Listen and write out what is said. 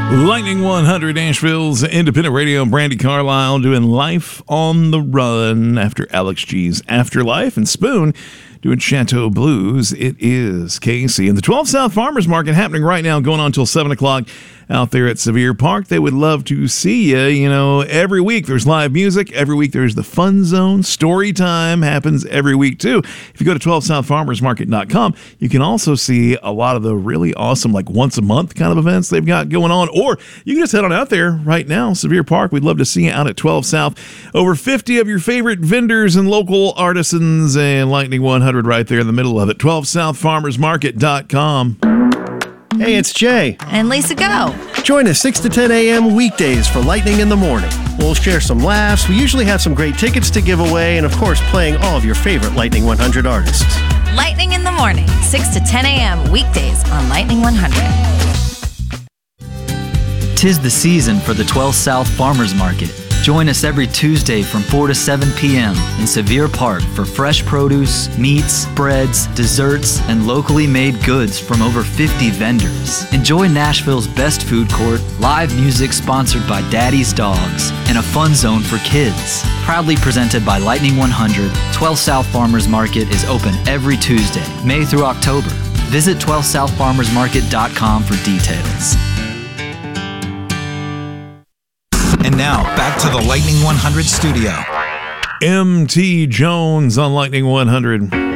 Lightning 100, Nashville's independent radio. Brandy Carlisle doing Life on the Run after Alex G's Afterlife, and Spoon doing Chateau Blues. It is Casey. And the 12 South Farmers Market happening right now, going on until 7 o'clock out there at Sevier Park. They would love to see you. You know, every week there's live music. Every week there's the Fun Zone. Story time happens every week, too. If you go to 12southfarmersmarket.com, you can also see a lot of the really awesome, like once a month kind of events they've got going on. Or you can just head on out there right now, Sevier Park. We'd love to see you out at 12 South. Over 50 of your favorite vendors and local artisans, and Lightning 100 right there in the middle of it. 12southfarmersmarket.com. Hey, it's Jay. And Lisa Go. Join us 6 to 10 a.m. weekdays for Lightning in the Morning. We'll share some laughs. We usually have some great tickets to give away, and of course, playing all of your favorite Lightning 100 artists. Lightning in the Morning, 6 to 10 a.m. weekdays on Lightning 100. 'Tis the season for the 12 South Farmers Market. Join us every Tuesday from 4 to 7 p.m. in Sevier Park for fresh produce, meats, breads, desserts, and locally made goods from over 50 vendors. Enjoy Nashville's best food court, live music sponsored by Daddy's Dogs, and a fun zone for kids. Proudly presented by Lightning 100, 12 South Farmers Market is open every Tuesday, May through October. Visit 12southfarmersmarket.com for details. And now, back to the Lightning 100 studio. M.T. Jones on Lightning 100.